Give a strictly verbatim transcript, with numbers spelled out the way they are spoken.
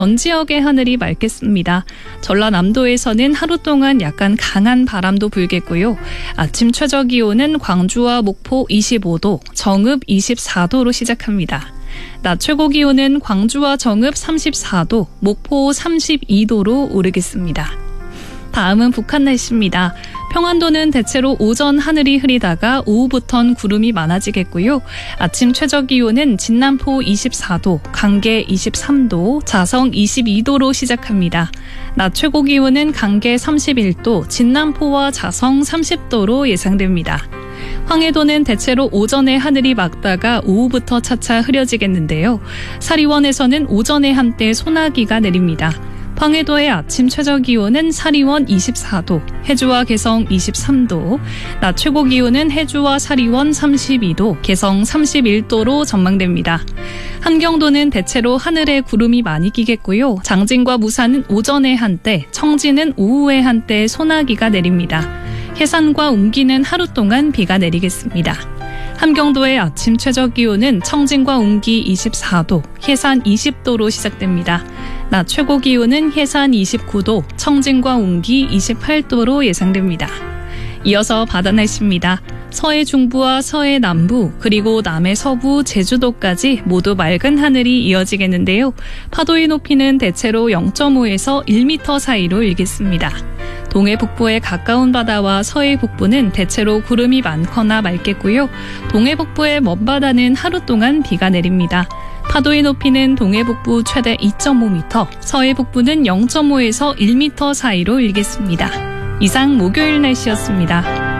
전 지역의 하늘이 맑겠습니다. 전라남도에서는 하루 동안 약간 강한 바람도 불겠고요. 아침 최저 기온은 광주와 목포 이십오 도, 정읍 이십사 도로 시작합니다. 낮 최고 기온은 광주와 정읍 삼십사 도, 목포 삼십이 도로 오르겠습니다. 다음은 북한 날씨입니다. 평안도는 대체로 오전 하늘이 흐리다가 오후부턴 구름이 많아지겠고요. 아침 최저 기온은 진남포 이십사 도, 강계 이십삼 도, 자성 이십이 도로 시작합니다. 낮 최고 기온은 강계 삼십일 도, 진남포와 자성 삼십 도로 예상됩니다. 황해도는 대체로 오전에 하늘이 맑다가 오후부터 차차 흐려지겠는데요. 사리원에서는 오전에 한때 소나기가 내립니다. 황해도의 아침 최저 기온은 사리원 이십사 도, 해주와 개성 이십삼 도, 낮 최고 기온은 해주와 사리원 삼십이 도, 개성 삼십일 도로 전망됩니다. 함경도는 대체로 하늘에 구름이 많이 끼겠고요. 장진과 무산은 오전에 한때, 청진은 오후에 한때 소나기가 내립니다. 해산과 웅기는 하루 동안 비가 내리겠습니다. 함경도의 아침 최저 기온은 청진과 웅기 이십사 도, 해산 이십 도로 시작됩니다. 낮 최고 기온은 해산 이십구 도, 청진과 웅기 이십팔 도로 예상됩니다. 이어서 바다 날씨입니다. 서해 중부와 서해 남부 그리고 남해 서부 제주도까지 모두 맑은 하늘이 이어지겠는데요. 파도의 높이는 대체로 영 점 오에서 일 미터 사이로 일겠습니다. 동해 북부의 가까운 바다와 서해 북부는 대체로 구름이 많거나 맑겠고요. 동해 북부의 먼바다는 하루 동안 비가 내립니다. 파도의 높이는 동해 북부 최대 이 점 오 미터, 서해 북부는 영 점 오에서 일 미터 사이로 일겠습니다. 이상 목요일 날씨였습니다.